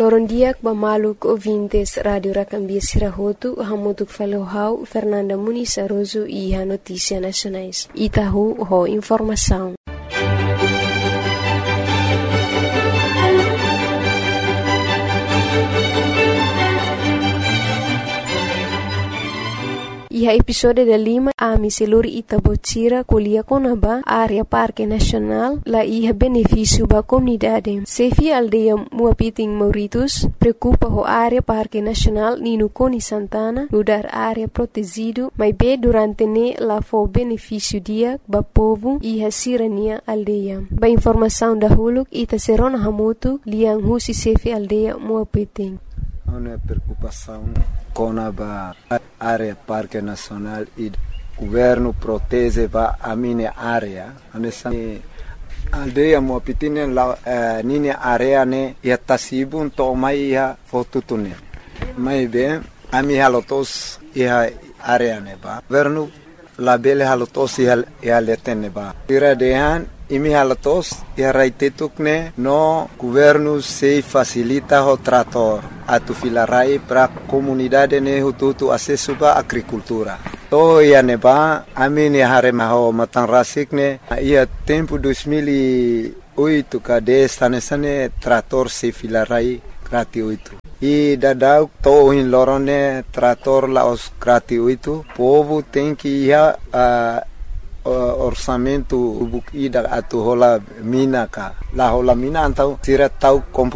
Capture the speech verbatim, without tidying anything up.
Loron diak ba maluk ouvintes Radio Rakambia Sirahotu, hamutuk falohau Fernanda Muniz Aroso e a Notícia Nacionais. Itahu ho informação. E a episódio da Lima, a miseluri Itabotira, colia conaba, área Parque Nacional, lá ia benefício para a comunidade. Sefi aldeia Muapiting Mauritus, preocupa a área Parque Nacional, Nino Coni Santana, mudar área protegido, mas bem durante ne lá foi benefício dia, para povo e a sirania aldeia. Ba informação da Huluk, Ita Serona Hamutu, liang husi Sefi aldeia Muapiting. Uma preocupação com a área Parque Nacional e o governo protege a minha área. A aldeia Muapiting la minha área ne ia tasibun to mai ia fotutune. Mai bem a minha lotos ia área ne ba. Governo la bele halotos ia ia letene ba. Tira dehan imi halatos ia raitetukne no governo se facilita o trator atu filarai para comunidade ne hututu acesso ba agricultura. To ia neba amini hare maho matan rasikne ia tempo dois mil e oito kade sane trator se filarai gratuito. E dadau to in lorone trator la os gratuito. Povo tem que ia uh, orçamento buk ida atu hola mina ka la hola mina antau tira tau